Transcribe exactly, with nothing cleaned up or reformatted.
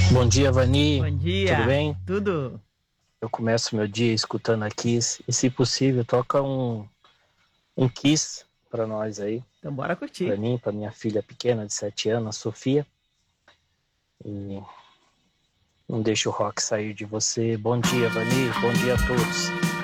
Bom dia, Vani. Bom dia. Tudo bem? Tudo? Eu começo meu dia escutando a Kiss e, se possível, toca um, um Kiss para nós aí, Então bora para curtir. mim, para minha filha pequena de sete anos, a Sofia. E não deixa o rock sair de você. Bom dia, Vani. Bom dia a todos.